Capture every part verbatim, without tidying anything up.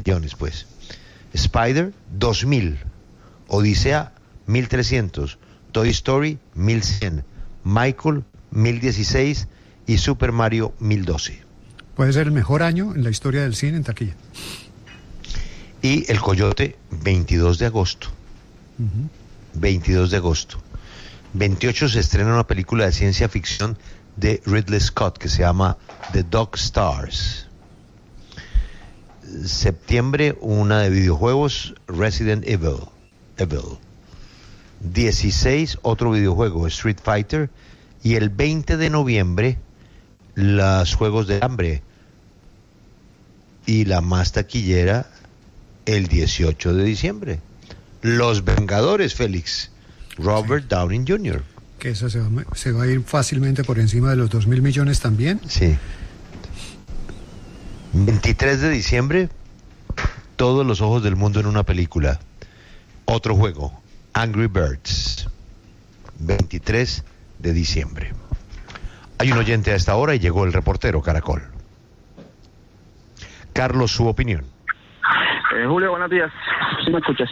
millones, pues. Spider, dos mil. Odisea, mil trescientos. Toy Story, mil cien. Michael, mil dieciséis. Y Super Mario, mil doce. Puede ser el mejor año en la historia del cine en taquilla. Y El Coyote, veintidós de agosto. Uh-huh. veintidós de agosto. veintiocho se estrena una película de ciencia ficción de Ridley Scott que se llama The Dog Stars. Septiembre, una de videojuegos, Resident Evil. Evil. dieciséis, otro videojuego, Street Fighter. Y el veinte de noviembre, los Juegos del Hambre. Y la más taquillera, el dieciocho de diciembre. Los Vengadores, Félix. Robert sí. Downey junior Que eso se va, se va a ir fácilmente por encima de los dos mil millones también. Sí. veintitrés de diciembre, todos los ojos del mundo en una película. Otro juego, Angry Birds. veintitrés de diciembre. Hay un oyente a esta hora y llegó el reportero Caracol. Carlos, su opinión. Eh, Julio, buenos días. ¿Sí me escuchas?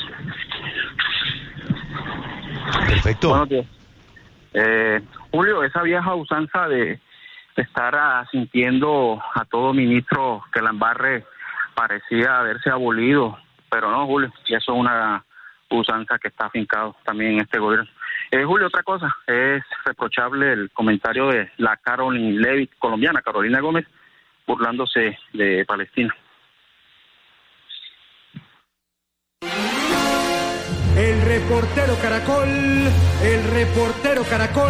Perfecto. Buenos días. Eh, Julio, esa vieja usanza de, de estar asintiendo a todo ministro que la embarre parecía haberse abolido, pero no, Julio, y eso es una usanza que está afincado también en este gobierno. Eh, Julio, otra cosa, es reprochable el comentario de la Caroline Levitt, colombiana, Carolina Gómez, burlándose de Palestina. El reportero Caracol, el reportero Caracol.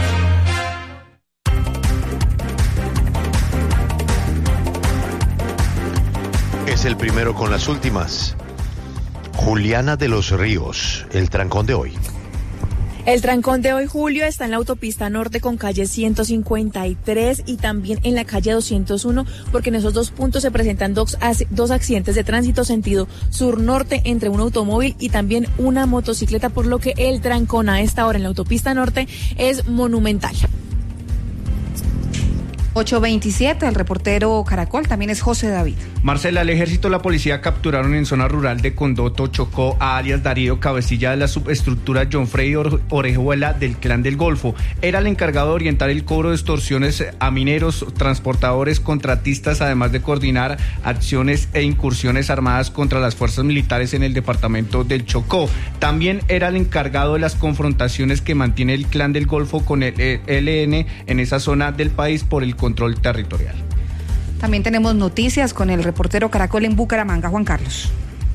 Es el primero con las últimas. Juliana de los Ríos, el trancón de hoy. El trancón de hoy, Julio, está en la autopista norte con calle ciento cincuenta y tres y también en la calle doscientos uno, porque en esos dos puntos se presentan dos, dos accidentes de tránsito sentido sur-norte entre un automóvil y también una motocicleta, por lo que el trancón a esta hora en la autopista norte es monumental. ocho veintisiete, el reportero Caracol también es José David. Marcela, el ejército y la policía capturaron en zona rural de Condoto, Chocó, a alias Darío, cabecilla de la subestructura John Frey Orejuela del Clan del Golfo. Era el encargado de orientar el cobro de extorsiones a mineros, transportadores, contratistas, además de coordinar acciones e incursiones armadas contra las fuerzas militares en el departamento del Chocó. También era el encargado de las confrontaciones que mantiene el Clan del Golfo con el E L N en esa zona del país por el control territorial. También tenemos noticias con el reportero Caracol en Bucaramanga, Juan Carlos.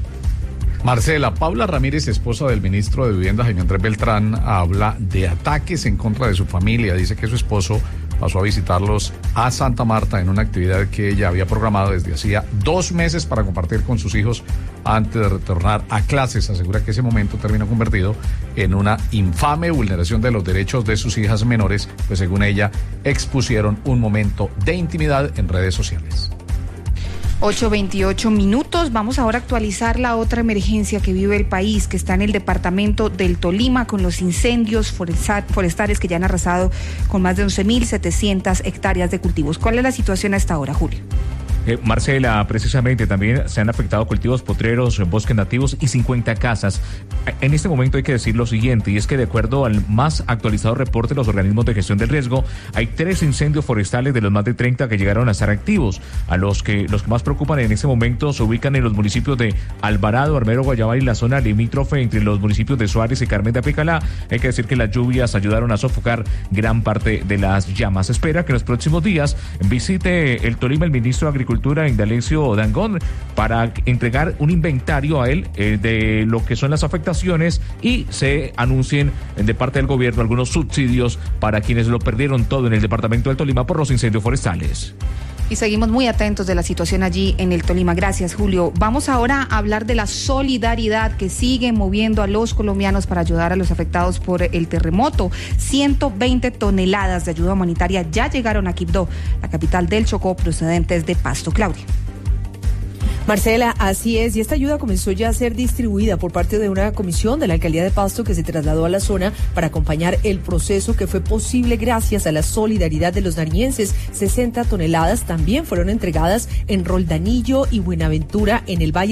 Marcela, Paula Ramírez, esposa del ministro de Vivienda, Jaime Andrés Beltrán, habla de ataques en contra de su familia. Dice que su esposo pasó a visitarlos a Santa Marta en una actividad que ella había programado desde hacía dos meses para compartir con sus hijos antes de retornar a clases. Asegura que ese momento terminó convertido en una infame vulneración de los derechos de sus hijas menores, pues según ella expusieron un momento de intimidad en redes sociales. ocho veintiocho minutos. Vamos ahora a actualizar la otra emergencia que vive el país, que está en el departamento del Tolima, con los incendios forestales que ya han arrasado con más de once mil setecientas hectáreas de cultivos. ¿Cuál es la situación a esta hora, Julio? Eh, Marcela, precisamente también se han afectado cultivos potreros, bosques nativos y cincuenta casas. En este momento hay que decir lo siguiente, y es que de acuerdo al más actualizado reporte de los organismos de gestión del riesgo, hay tres incendios forestales de los más de treinta que llegaron a estar activos. A los que los que más preocupan en este momento se ubican en los municipios de Alvarado, Armero, Guayabal y la zona limítrofe entre los municipios de Suárez y Carmen de Apicalá. Hay que decir que las lluvias ayudaron a sofocar gran parte de las llamas. Se espera que en los próximos días visite el Tolima el ministro de Agricultura Cultura, Indalecio Dangond, para entregar un inventario a él eh, de lo que son las afectaciones y se anuncien de parte del gobierno algunos subsidios para quienes lo perdieron todo en el departamento del Tolima por los incendios forestales. Y seguimos muy atentos de la situación allí en el Tolima. Gracias, Julio. Vamos ahora a hablar de la solidaridad que sigue moviendo a los colombianos para ayudar a los afectados por el terremoto. ciento veinte toneladas de ayuda humanitaria ya llegaron a Quibdó, la capital del Chocó, procedentes de Pasto. Claudia. Marcela, así es, y esta ayuda comenzó ya a ser distribuida por parte de una comisión de la alcaldía de Pasto que se trasladó a la zona para acompañar el proceso, que fue posible gracias a la solidaridad de los nariñenses. sesenta toneladas también fueron entregadas en Roldanillo y Buenaventura, en el Valle